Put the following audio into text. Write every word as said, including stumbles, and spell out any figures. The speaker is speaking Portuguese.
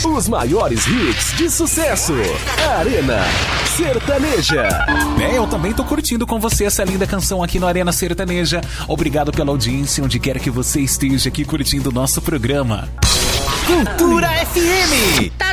Os maiores hits de sucesso. Arena Sertaneja. É, eu também tô curtindo com você essa linda canção aqui no Arena Sertaneja. Obrigado pela audiência, onde quer que você esteja aqui curtindo o nosso programa. Cultura F M. Tá